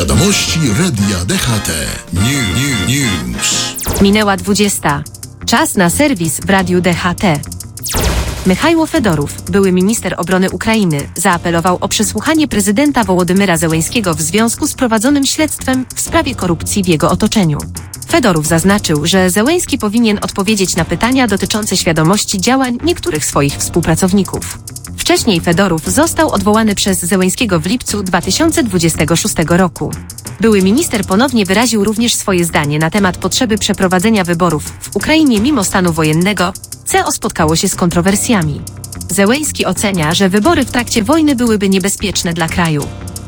Wiadomości Radia DHT. News. Minęła 20. Czas na serwis w Radiu DHT. Michajło Fedorów, były minister obrony Ukrainy, zaapelował o przesłuchanie prezydenta Wołodymyra Zełenskiego w związku z prowadzonym śledztwem w sprawie korupcji w jego otoczeniu. Fedorów zaznaczył, że Zełenski powinien odpowiedzieć na pytania dotyczące świadomości działań niektórych swoich współpracowników. Wcześniej Fedorów został odwołany przez Zełenskiego w lipcu 2026 roku. Były minister ponownie wyraził również swoje zdanie na temat potrzeby przeprowadzenia wyborów w Ukrainie mimo stanu wojennego, co spotkało się z kontrowersjami. Zełenski ocenia, że wybory w trakcie wojny byłyby niebezpieczne dla kraju.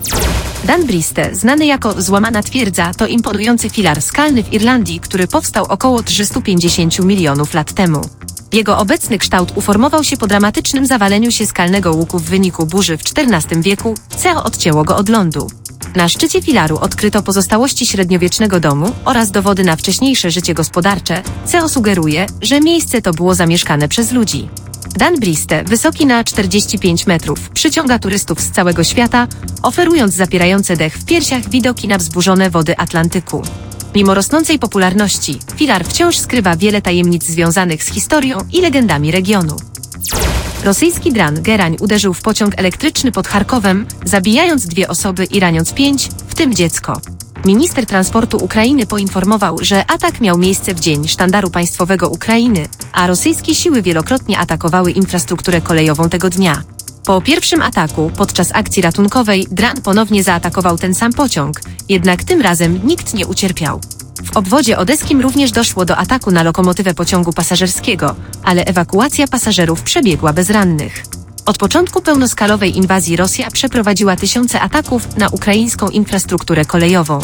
Dan Briste, znany jako Złamana Twierdza, to imponujący filar skalny w Irlandii, który powstał około 350 milionów lat temu. Jego obecny kształt uformował się po dramatycznym zawaleniu się skalnego łuku w wyniku burzy w XIV wieku, co odcięło go od lądu. Na szczycie filaru odkryto pozostałości średniowiecznego domu oraz dowody na wcześniejsze życie gospodarcze, co sugeruje, że miejsce to było zamieszkane przez ludzi. Dan Briste, wysoki na 45 metrów, przyciąga turystów z całego świata, oferując zapierające dech w piersiach widoki na wzburzone wody Atlantyku. Mimo rosnącej popularności, filar wciąż skrywa wiele tajemnic związanych z historią i legendami regionu. Rosyjski dron Gerań uderzył w pociąg elektryczny pod Charkowem, zabijając 2 osoby i raniąc 5, w tym dziecko. Minister transportu Ukrainy poinformował, że atak miał miejsce w Dzień Sztandaru Państwowego Ukrainy, a rosyjskie siły wielokrotnie atakowały infrastrukturę kolejową tego dnia. Po pierwszym ataku, podczas akcji ratunkowej, dron ponownie zaatakował ten sam pociąg, jednak tym razem nikt nie ucierpiał. W obwodzie odeskim również doszło do ataku na lokomotywę pociągu pasażerskiego, ale ewakuacja pasażerów przebiegła bez rannych. Od początku pełnoskalowej inwazji Rosja przeprowadziła tysiące ataków na ukraińską infrastrukturę kolejową.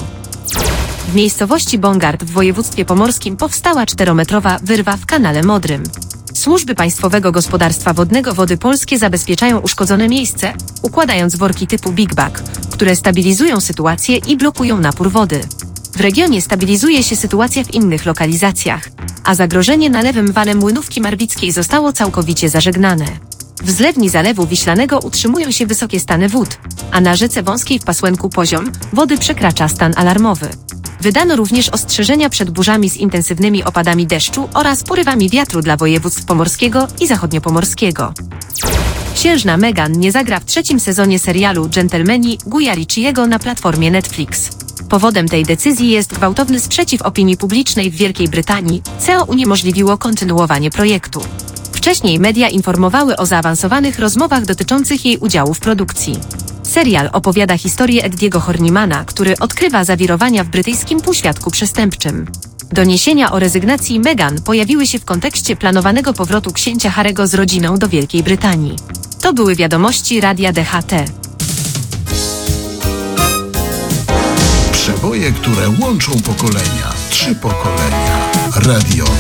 W miejscowości Bongard w województwie pomorskim powstała 4-metrowa wyrwa w kanale Modrym. Służby Państwowego Gospodarstwa Wodnego Wody Polskie zabezpieczają uszkodzone miejsce, układając worki typu Big Bag, które stabilizują sytuację i blokują napór wody. W regionie stabilizuje się sytuacja w innych lokalizacjach, a zagrożenie na lewym wale Młynówki Marwickiej zostało całkowicie zażegnane. W zlewni Zalewu Wiślanego utrzymują się wysokie stany wód, a na rzece Wąskiej w Pasłęku poziom wody przekracza stan alarmowy. Wydano również ostrzeżenia przed burzami z intensywnymi opadami deszczu oraz porywami wiatru dla województw pomorskiego i zachodniopomorskiego. Księżna Meghan nie zagra w 3. sezonie serialu Dżentelmeni Guya Ritchiego na platformie Netflix. Powodem tej decyzji jest gwałtowny sprzeciw opinii publicznej w Wielkiej Brytanii, co uniemożliwiło kontynuowanie projektu. Wcześniej media informowały o zaawansowanych rozmowach dotyczących jej udziału w produkcji. Serial opowiada historię Eddiego Hornimana, który odkrywa zawirowania w brytyjskim półświadku przestępczym. Doniesienia o rezygnacji Meghan pojawiły się w kontekście planowanego powrotu księcia Harry'ego z rodziną do Wielkiej Brytanii. To były wiadomości Radia DHT. Przeboje, które łączą pokolenia. 3 pokolenia. Radio